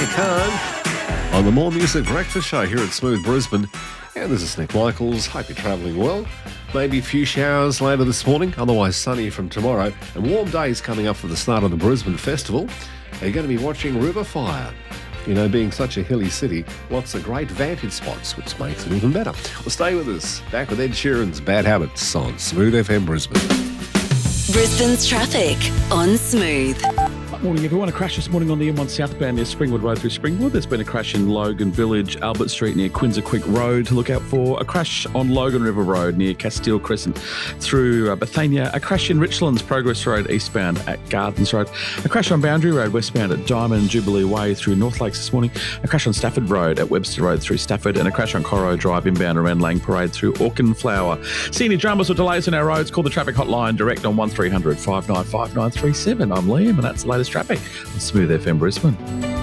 Khan on the More Music Breakfast Show here at Smooth Brisbane. And this is Nick Michaels. Hope you're travelling well. Maybe a few showers later this morning, otherwise sunny from tomorrow. And warm days coming up for the start of the Brisbane Festival. You're going to be watching River Fire. You know, being such a hilly city, lots of great vantage spots, which makes it even better. Well, stay with us. Back with Ed Sheeran's Bad Habits on Smooth FM Brisbane. Brisbane's traffic on Smooth. Morning, everyone. A crash this morning on the M1 southbound near Springwood Road through Springwood. There's been a crash in Logan Village, Albert Street near Quinnsquick Road to look out for. A crash on Logan River Road near Castile Crescent through Bethania. A crash in Richlands Progress Road eastbound at Gardens Road. A crash on Boundary Road westbound at Diamond Jubilee Way through North Lakes this morning. A crash on Stafford Road at Webster Road through Stafford. And a crash on Corro Drive inbound around Lang Parade through Auchenflower. See any dramas or delays on our roads? Call the traffic hotline direct on 1300 595 937. I'm Liam and that's the latest traffic on Smooth FM Brisbane.